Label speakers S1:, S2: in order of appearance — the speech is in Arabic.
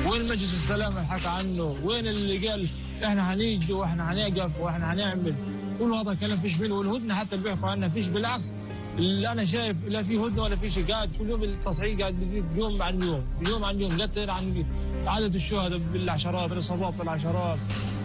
S1: وين مجلس السلام اللي حكى عنه؟ وين اللي قال احنا هنيجي واحنا هنقف واحنا هنعمل؟ كل هذا كلام فيش منه. والهدنه حتى اللي بيحكوا عنها فيش، بالعكس اللي انا شايف لا في هدنه ولا في شيء. قاعد كل يوم التصعيد قاعد بيزيد يوم عن يوم، يوم عن يوم، قتل عن عدد الشهداء بالعشرات، الاصابات بالعشرات.